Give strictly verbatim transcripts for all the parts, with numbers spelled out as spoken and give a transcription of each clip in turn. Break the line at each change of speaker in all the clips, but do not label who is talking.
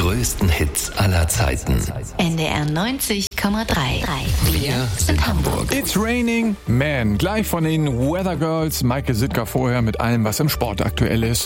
größten Hits aller Zeiten.
N D R neunzig Komma drei. Wir sind Hamburg.
It's Raining Man. Gleich von den Weather Girls. Maike Sittger vorher mit allem, was im Sport aktuell ist.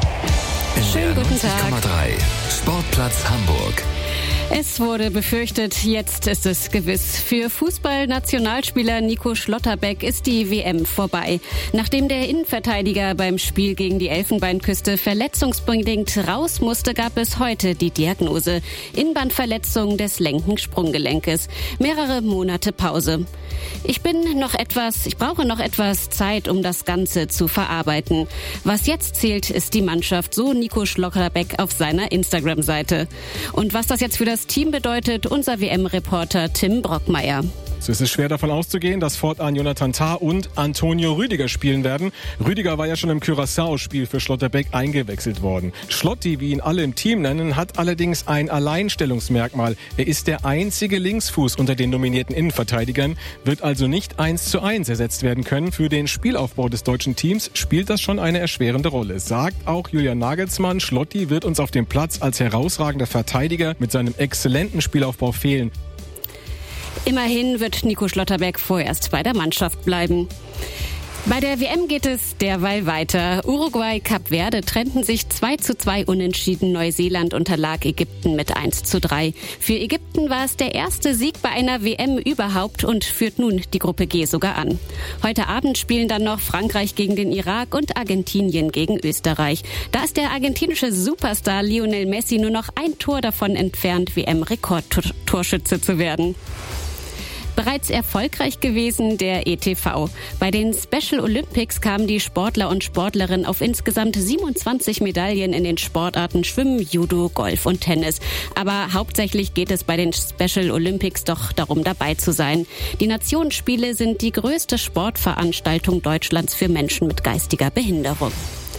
Schönen guten Tag. neunzig Komma drei. Sportplatz Hamburg.
Es wurde befürchtet, jetzt ist es gewiss. Für Fußball-Nationalspieler Nico Schlotterbeck ist die W M vorbei. Nachdem der Innenverteidiger beim Spiel gegen die Elfenbeinküste verletzungsbedingt raus musste, gab es heute die Diagnose: Innenbandverletzung des linken Sprunggelenkes. Mehrere Monate Pause. Ich bin noch etwas, ich brauche noch etwas Zeit, um das Ganze zu verarbeiten. Was jetzt zählt, ist die Mannschaft, so Nico Schlotterbeck auf seiner Instagram-Seite. Und was das jetzt für das Team bedeutet, unser W M-Reporter Tim Brockmeier.
So ist es schwer davon auszugehen, dass fortan Jonathan Tah und Antonio Rüdiger spielen werden. Rüdiger war ja schon im Curaçao-Spiel für Schlotterbeck eingewechselt worden. Schlotti, wie ihn alle im Team nennen, hat allerdings ein Alleinstellungsmerkmal. Er ist der einzige Linksfuß unter den nominierten Innenverteidigern, wird also nicht eins zu eins ersetzt werden können. Für den Spielaufbau des deutschen Teams spielt das schon eine erschwerende Rolle. Sagt auch Julian Nagelsmann, Schlotti wird uns auf dem Platz als herausragender Verteidiger mit seinem exzellenten Spielaufbau fehlen.
Immerhin wird Nico Schlotterbeck vorerst bei der Mannschaft bleiben. Bei der W M geht es derweil weiter. Uruguay, Kap Verde trennten sich zwei zu zwei unentschieden. Neuseeland unterlag Ägypten mit eins zu drei. Für Ägypten war es der erste Sieg bei einer W M überhaupt und führt nun die Gruppe G sogar an. Heute Abend spielen dann noch Frankreich gegen den Irak und Argentinien gegen Österreich. Da ist der argentinische Superstar Lionel Messi nur noch ein Tor davon entfernt, W M-Rekordtorschütze zu werden. Bereits erfolgreich gewesen der E T V. Bei den Special Olympics kamen die Sportler und Sportlerinnen auf insgesamt siebenundzwanzig Medaillen in den Sportarten Schwimmen, Judo, Golf und Tennis. Aber hauptsächlich geht es bei den Special Olympics doch darum, dabei zu sein. Die Nationenspiele sind die größte Sportveranstaltung Deutschlands für Menschen mit geistiger Behinderung.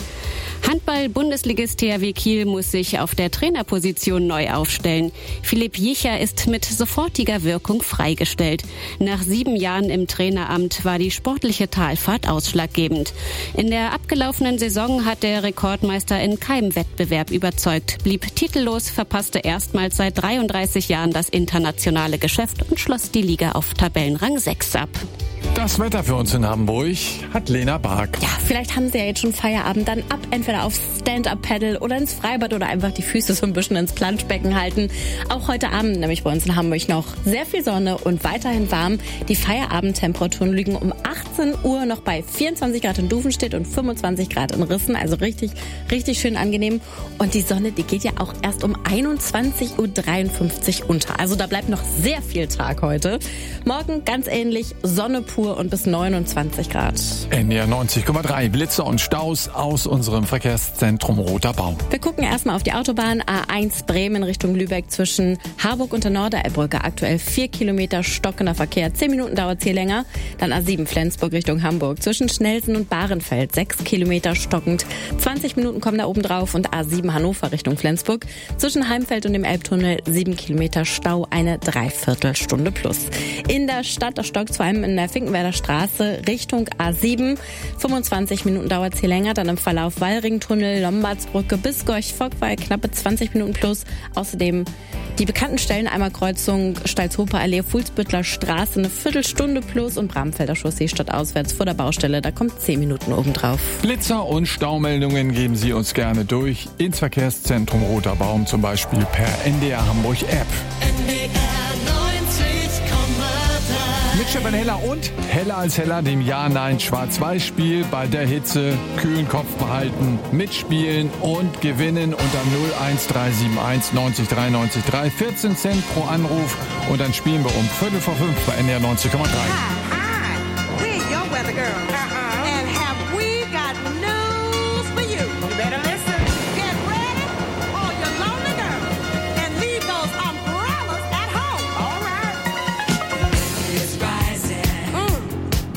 Handball-Bundesligist T H W Kiel muss sich auf der Trainerposition neu aufstellen. Philipp Jicher ist mit sofortiger Wirkung freigestellt. Nach sieben Jahren im Traineramt war die sportliche Talfahrt ausschlaggebend. In der abgelaufenen Saison hat der Rekordmeister in keinem Wettbewerb überzeugt, blieb titellos, verpasste erstmals seit dreiunddreißig Jahren das internationale Geschäft und schloss die Liga auf Tabellenrang sechs ab.
Das Wetter für uns in Hamburg hat Lena Bark.
Ja, vielleicht haben Sie ja jetzt schon Feierabend, dann ab entweder aufs Stand-Up-Paddle oder ins Freibad oder einfach die Füße so ein bisschen ins Planschbecken halten. Auch heute Abend nämlich bei uns in Hamburg noch sehr viel Sonne und weiterhin warm. Die Feierabendtemperaturen liegen um achtzehn Uhr noch bei vierundzwanzig Grad in Duvenstedt und fünfundzwanzig Grad in Rissen. Also richtig, richtig schön angenehm. Und die Sonne, die geht ja auch erst um einundzwanzig Uhr dreiundfünfzig unter. Also da bleibt noch sehr viel Tag heute. Morgen ganz ähnlich, Sonne pur und bis neunundzwanzig Grad.
N D R neunzig Komma drei. Blitze und Staus aus unserem Verkehrszentrum Roter Baum.
Wir gucken erstmal auf die Autobahn A eins Bremen Richtung Lübeck zwischen Harburg und der Norderelbbrücke. Aktuell vier Kilometer stockender Verkehr. Zehn Minuten dauert es hier länger. Dann A sieben Flensburg Richtung Hamburg zwischen Schnelsen und Bahrenfeld. Sechs Kilometer stockend. zwanzig Minuten kommen da oben drauf. Und A sieben Hannover Richtung Flensburg zwischen Heimfeld und dem Elbtunnel. Sieben Kilometer Stau. Eine Dreiviertelstunde plus. In der Stadt, da stockt vor allem in der Finkenwerder Straße Richtung A sieben. fünfundzwanzig Minuten dauert es hier länger. Dann im Verlauf Wallringtunnel, Lombardsbrücke bis Gorch-Fockwall knappe zwanzig Minuten plus. Außerdem die bekannten Stellen einmal Kreuzung Stalzhofer Allee, Fuhlsbüttler Straße eine Viertelstunde plus und Bramfelder Chaussee stadtauswärts vor der Baustelle. Da kommt zehn Minuten obendrauf.
Blitzer und Staumeldungen geben Sie uns gerne durch ins Verkehrszentrum Roter Baum, zum Beispiel per N D R Hamburg App. Mit Stefan Heller und Heller als Heller, dem Ja-Nein-Schwarz-Weiß-Spiel bei der Hitze. Kühlen Kopf behalten, mitspielen und gewinnen unter null eins drei sieben eins neunzig drei neunzig drei. vierzehn Cent pro Anruf und dann spielen wir um Viertel vor fünf bei N D R neunzig Komma drei.
Hi, hi, we're your weather girl.